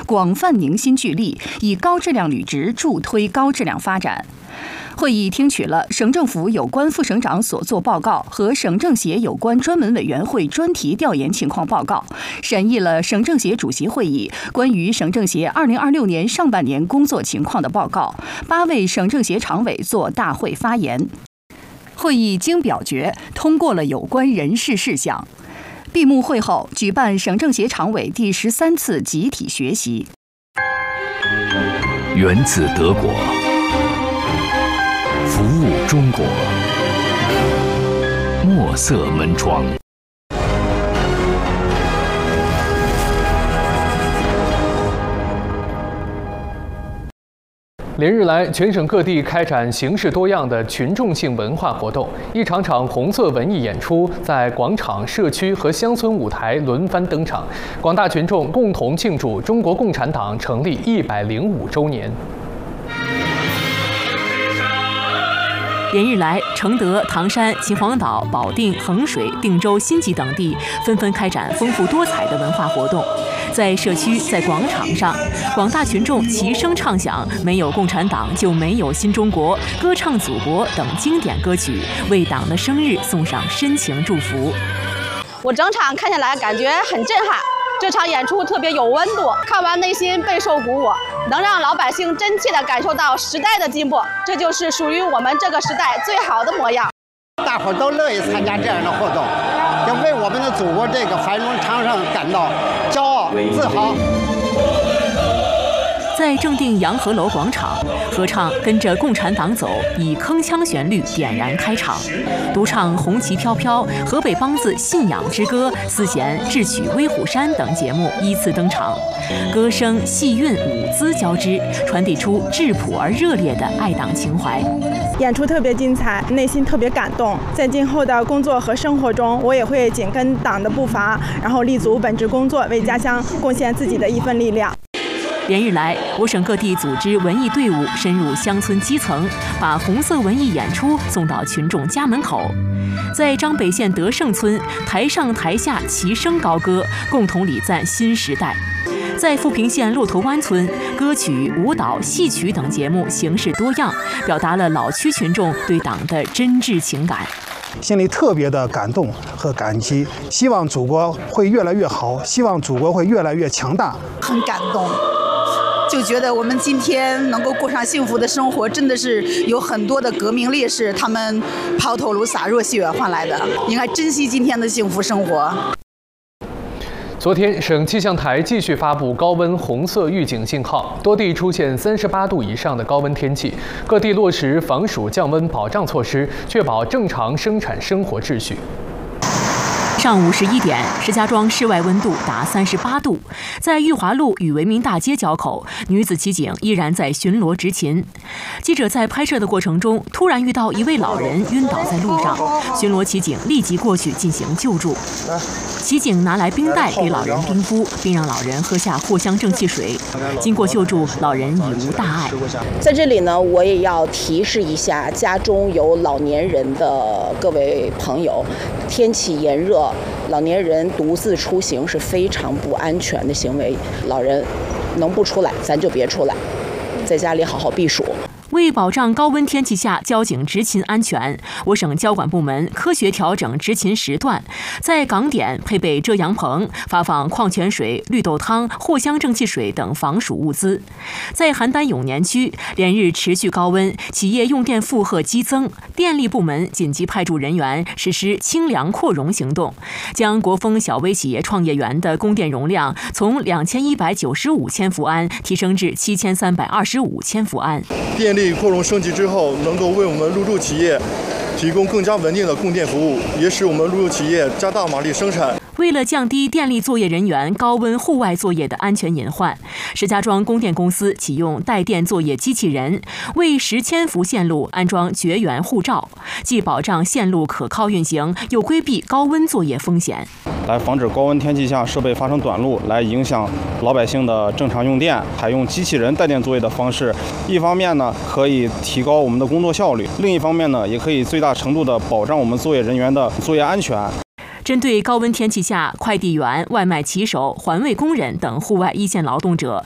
广泛凝心聚力，以高质量履职助推高质量发展。会议听取了省政府有关副省长所作报告和省政协有关专门委员会专题调研情况报告，审议了省政协主席会议关于省政协2026年上半年工作情况的报告，8位省政协常委作大会发言。会议经表决通过了有关人事事项。闭幕会后，举办省政协常委第13次集体学习。 源自德国，服务中国，墨色门窗。 连日来，全省各地开展形式多样的群众性文化活动，一场场红色文艺演出在广场、社区和乡村舞台轮番登场，广大群众共同庆祝中国共产党成立105周年。 连日来，承德、唐山、秦皇岛、保定、衡水、定州、新集等地纷纷开展丰富多彩的文化活动。在社区、在广场上，广大群众齐声唱响“没有共产党就没有新中国”、“歌唱祖国”等经典歌曲，为党的生日送上深情祝福。 我整场看下来感觉很震撼，这场演出特别有温度，看完内心备受鼓舞，能让老百姓真切地感受到时代的进步，这就是属于我们这个时代最好的模样。 大伙都乐意参加这样的活动，就为我们的祖国这个繁荣昌盛感到骄傲自豪。 在正定洋河楼广场，合唱《跟着共产党走》以铿锵旋律点燃开场，独唱《红旗飘飘》、河北梆子《信仰之歌》、丝弦智取《威虎山》等节目依次登场，歌声、戏韵、舞姿交织，传递出质朴而热烈的爱党情怀。 演出特别精彩，内心特别感动。在今后的工作和生活中，我也会紧跟党的步伐，然后立足本职工作，为家乡贡献自己的一份力量。 连日来，我省各地组织文艺队伍深入乡村基层，把红色文艺演出送到群众家门口。在张北县德胜村，台上台下齐声高歌，共同礼赞新时代。在富平县骆头湾村，歌曲、舞蹈、戏曲等节目形式多样，表达了老区群众对党的真挚情感。 心里特别的感动和感激，希望祖国会越来越好，希望祖国会越来越强大。 很感动。就觉得我们今天能够过上幸福的生活，真的是有很多的革命烈士他们抛头颅洒热血换来的，应该珍惜今天的幸福生活。 昨天，省气象台继续发布高温红色预警信号，多地出现38度以上的高温天气，各地落实防暑降温保障措施，确保正常生产生活秩序。 上午11点，石家庄室外温度达38度，在裕华路与维民大街交口，女子骑警依然在巡逻执勤。记者在拍摄的过程中，突然遇到一位老人晕倒在路上，巡逻骑警立即过去进行救助。骑警拿来冰袋给老人冰敷，并让老人喝下藿香正气水。经过救助，老人已无大碍。 在这里呢，我也要提示一下家中有老年人的各位朋友，天气炎热，老年人独自出行是非常不安全的行为。老人能不出来，咱就别出来，在家里好好避暑。 为保障高温天气下交警执勤安全，我省交管部门科学调整执勤时段，在港点配备遮阳棚，发放矿泉水、绿豆汤、藿香正气水等防暑物资。在邯郸永年区，连日持续高温，企业用电负荷激增，电力部门紧急派驻人员实施清凉扩容行动，将国风小微企业创业园的供电容量从2195千伏安提升至7325千伏安。 电力扩容升级之后，能够为我们入驻企业提供更加稳定的供电服务，也使我们入驻企业加大马力生产。 为了降低电力作业人员高温户外作业的安全隐患，石家庄供电公司启用带电作业机器人，为10千伏线路安装绝缘护罩，既保障线路可靠运行，又规避高温作业风险， 来防止高温天气下设备发生短路，来影响老百姓的正常用电。采用机器人带电作业的方式，一方面呢可以提高我们的工作效率，另一方面呢也可以最大程度的保障我们作业人员的作业安全。 针对高温天气下快递员、外卖骑手、环卫工人等户外一线劳动者，